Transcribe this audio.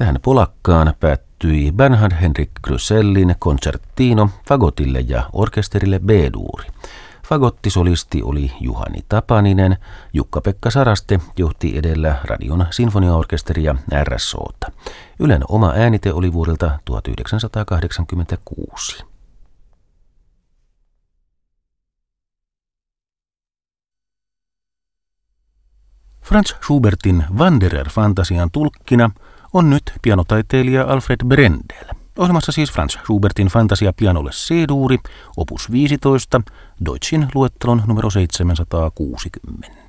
Tähän polakkaan päättyi Bernhard Henrik Krusellin Concertino fagotille ja orkesterille B-duuri. Fagottisolisti oli Juhani Tapaninen, Jukka-Pekka Saraste johti edellä Radion sinfoniaorkesteria RSO:ta. Ylen oma äänite oli vuodelta 1986. Franz Schubertin Wanderer-fantasian tulkkina on nyt pianotaiteilija Alfred Brendel. Ohjelmassa siis Franz Schubertin fantasia pianolle C-duuri, opus 15, Deutschin luettelon numero 760.